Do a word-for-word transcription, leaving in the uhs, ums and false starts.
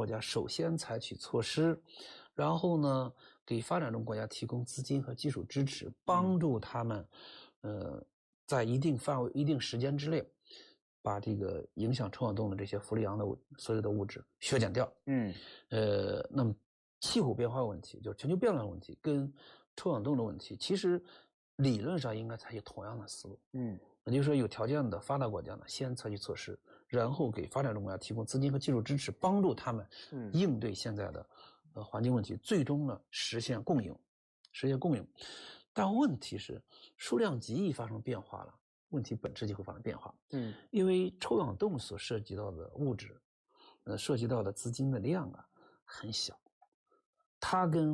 国家首先采取措施，然后呢，给发展中国家提供资金和技术支持，帮助他们，呃，在一定范围、一定时间之内，把这个影响臭氧洞的这些氟利昂的所有的物质削减掉。 嗯， 呃，那么气候变化问题，就是全球变暖问题，跟臭氧洞的问题，其实理论上应该采取同样的思路。 嗯， 也就是说，有条件的发达国家呢，先采取措施，然后给发展中国家提供资金和技术支持，帮助他们应对现在的呃环境问题，最终呢实现共赢，实现共赢。但问题是，数量级一发生变化了，问题本质就会发生变化。 嗯， 因为臭氧洞所涉及到的物质，呃，涉及到的资金的量啊很小，它跟